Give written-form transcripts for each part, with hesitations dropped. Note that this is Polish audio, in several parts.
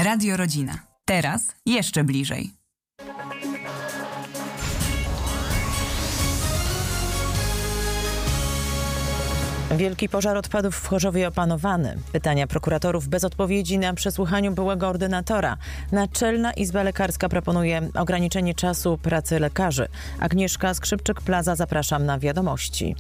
Radio Rodzina. Teraz jeszcze bliżej. Wielki pożar odpadów w Chorzowie opanowany. Pytania prokuratorów bez odpowiedzi na przesłuchaniu byłego ordynatora. Naczelna Izba Lekarska proponuje ograniczenie czasu pracy lekarzy. Agnieszka Skrzypczyk-Plaza, zapraszam na wiadomości.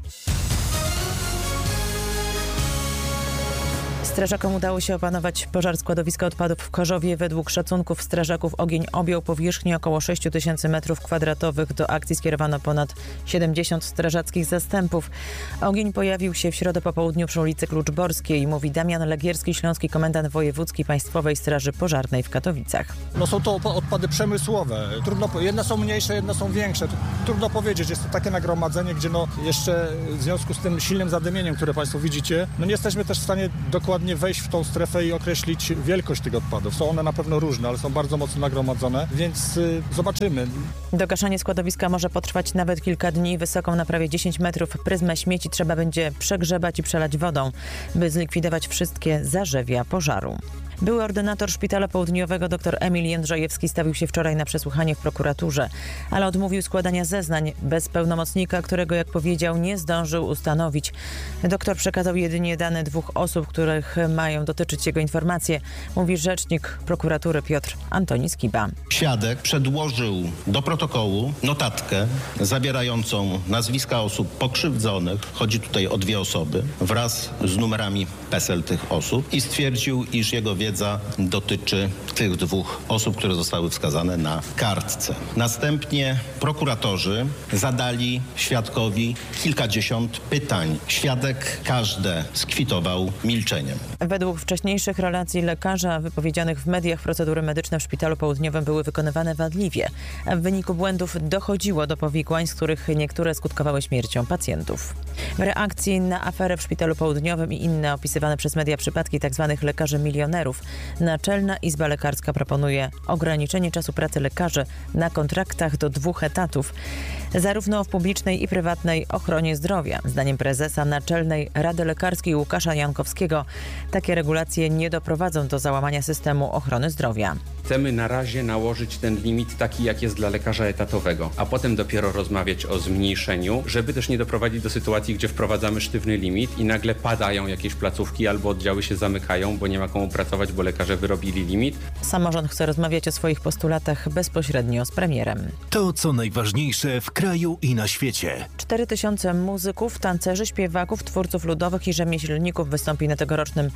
Strażakom udało się opanować pożar składowiska odpadów w Chorzowie. Według szacunków strażaków ogień objął powierzchnię około 6 000 m2. Do akcji skierowano ponad 70 strażackich zastępów. Ogień pojawił się w środę po południu przy ulicy Kluczborskiej, mówi Damian Legierski, śląski komendant wojewódzki Państwowej Straży Pożarnej w Katowicach. Są to odpady przemysłowe. Jedne są mniejsze, jedne są większe. Trudno powiedzieć, jest to takie nagromadzenie, gdzie jeszcze w związku z tym silnym zadymieniem, które Państwo widzicie, nie jesteśmy też w stanie dokładnie wejść w tą strefę i określić wielkość tych odpadów. Są one na pewno różne, ale są bardzo mocno nagromadzone, więc zobaczymy. Dogaszanie składowiska może potrwać nawet kilka dni. Wysoką na prawie 10 metrów pryzmę śmieci trzeba będzie przegrzebać i przelać wodą, by zlikwidować wszystkie zarzewia pożaru. Były ordynator Szpitala Południowego dr Emil Jędrzejewski stawił się wczoraj na przesłuchanie w prokuraturze, ale odmówił składania zeznań bez pełnomocnika, którego, jak powiedział, nie zdążył ustanowić. Doktor przekazał jedynie dane 2 osób, których mają dotyczyć jego informacje, mówi rzecznik prokuratury Piotr Antoni Skiba. Świadek przedłożył do protokołu notatkę zawierającą nazwiska osób pokrzywdzonych, chodzi tutaj o 2 osoby, wraz z numerami PESEL tych osób i stwierdził, iż jego wiedza dotyczy tych 2 osób, które zostały wskazane na kartce. Następnie prokuratorzy zadali świadkowi kilkadziesiąt pytań. Świadek każde skwitował milczeniem. Według wcześniejszych relacji lekarza wypowiedzianych w mediach procedury medyczne w Szpitalu Południowym były wykonywane wadliwie, a w wyniku błędów dochodziło do powikłań, z których niektóre skutkowały śmiercią pacjentów. W reakcji na aferę w Szpitalu Południowym i inne opisywane przez media przypadki tzw. lekarzy milionerów, Naczelna Izba Lekarska proponuje ograniczenie czasu pracy lekarzy na kontraktach do 2 etatów, zarówno w publicznej i prywatnej ochronie zdrowia. Zdaniem prezesa Naczelnej Rady Lekarskiej Łukasza Jankowskiego takie regulacje nie doprowadzą do załamania systemu ochrony zdrowia. Chcemy na razie nałożyć ten limit taki, jak jest dla lekarza etatowego, a potem dopiero rozmawiać o zmniejszeniu, żeby też nie doprowadzić do sytuacji, gdzie wprowadzamy sztywny limit i nagle padają jakieś placówki albo oddziały się zamykają, bo nie ma komu pracować, bo lekarze wyrobili limit. Samorząd chce rozmawiać o swoich postulatach bezpośrednio z premierem. To, co najważniejsze w kraju i na świecie. 4000 muzyków, tancerzy, śpiewaków, twórców ludowych i rzemieślników wystąpi na tegorocznym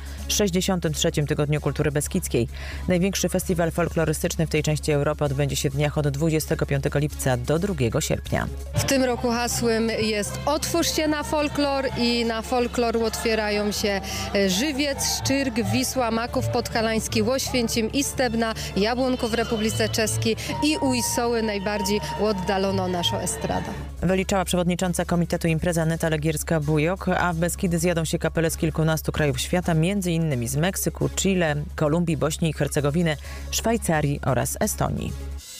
63. Tygodniu Kultury Beskidzkiej. Największy festiwal folklorystyczny w tej części Europy odbędzie się w dniach od 25 lipca do 2 sierpnia. W tym roku hasłem jest Otwórz się na folklor i na folklor otwierają się Żywiec, Szczyrk, Wisła, Maków Podhalański, Łoświęcim i Stebna, Jabłonków w Republice Czeskiej i Ujsoły, najbardziej oddalono naszą estradę. Wyliczała przewodnicząca komitetu impreza Aneta Legierska-Bujok, a w Beskidy zjadą się kapele z kilkunastu krajów świata, m.in. z Meksyku, Chile, Kolumbii, Bośni i Hercegowiny, Szwajcarii oraz Estonii.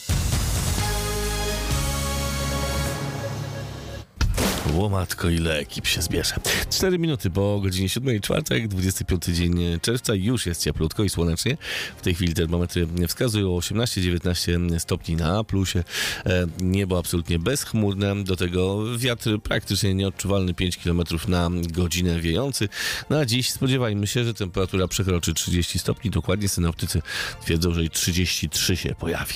Łomatko, ile ekip się zbierze. 4 minuty po godzinie 7, czwartek, 25 dzień czerwca. Już jest cieplutko i słonecznie. W tej chwili termometry wskazują 18-19 stopni na plusie. Niebo absolutnie bezchmurne. Do tego wiatr praktycznie nieodczuwalny, 5 km na godzinę wiejący. Na dziś spodziewajmy się, że temperatura przekroczy 30 stopni. Dokładnie synoptycy twierdzą, że i 33 się pojawi.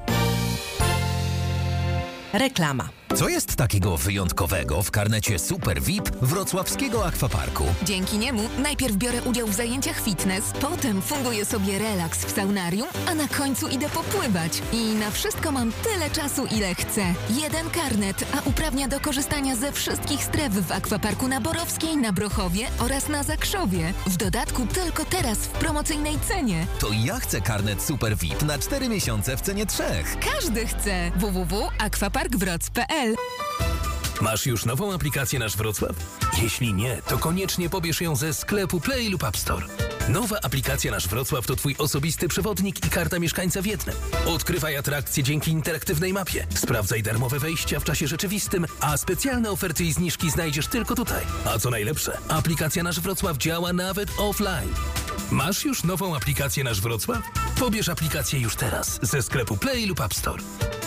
Reklama. Co jest takiego wyjątkowego w karnecie Super VIP wrocławskiego akwaparku? Dzięki niemu najpierw biorę udział w zajęciach fitness, potem funduję sobie relaks w saunarium, a na końcu idę popływać. I na wszystko mam tyle czasu, ile chcę. 1 karnet, a uprawnia do korzystania ze wszystkich stref w akwaparku na Borowskiej, na Brochowie oraz na Zakrzowie. W dodatku tylko teraz w promocyjnej cenie. To ja chcę karnet Super VIP na 4 miesiące w cenie 3. Każdy chce. www.aquaparkwroc.pl. Masz już nową aplikację Nasz Wrocław? Jeśli nie, to koniecznie pobierz ją ze sklepu Play lub App Store. Nowa aplikacja Nasz Wrocław to Twój osobisty przewodnik i karta mieszkańca w jednym. Odkrywaj atrakcje dzięki interaktywnej mapie. Sprawdzaj darmowe wejścia w czasie rzeczywistym, a specjalne oferty i zniżki znajdziesz tylko tutaj. A co najlepsze, aplikacja Nasz Wrocław działa nawet offline. Masz już nową aplikację Nasz Wrocław? Pobierz aplikację już teraz ze sklepu Play lub App Store.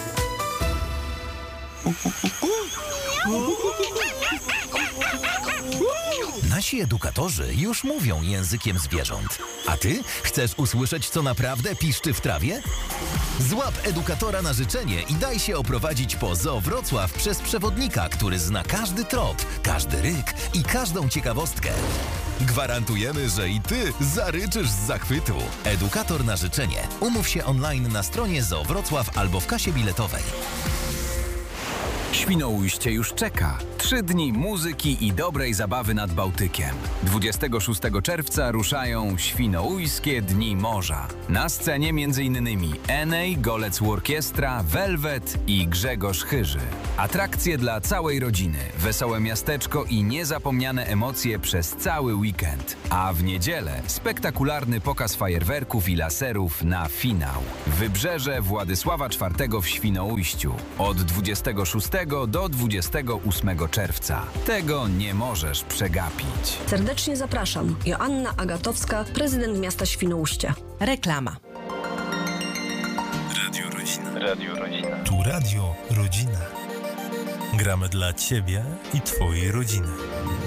Nasi edukatorzy już mówią językiem zwierząt. A ty chcesz usłyszeć, co naprawdę piszczy w trawie? Złap edukatora na życzenie i daj się oprowadzić po Zoo Wrocław przez przewodnika, który zna każdy trop, każdy ryk i każdą ciekawostkę. Gwarantujemy, że i ty zaryczysz z zachwytu. Edukator na życzenie. Umów się online na stronie Zoo Wrocław albo w kasie biletowej. Świnoujście już czeka. 3 dni muzyki i dobrej zabawy nad Bałtykiem. 26 czerwca ruszają Świnoujskie Dni Morza. Na scenie m.in. Enej, Golec Orkiestra, Velvet i Grzegorz Chyży. Atrakcje dla całej rodziny, wesołe miasteczko i niezapomniane emocje przez cały weekend. A w niedzielę spektakularny pokaz fajerwerków i laserów na finał. Wybrzeże Władysława IV w Świnoujściu. Od 26 do 28 czerwca. Tego nie możesz przegapić. Serdecznie zapraszam. Joanna Agatowska, prezydent miasta Świnoujście. Reklama. Radio Rodzina. Radio Rodzina. Tu Radio Rodzina. Gramy dla Ciebie i Twojej rodziny.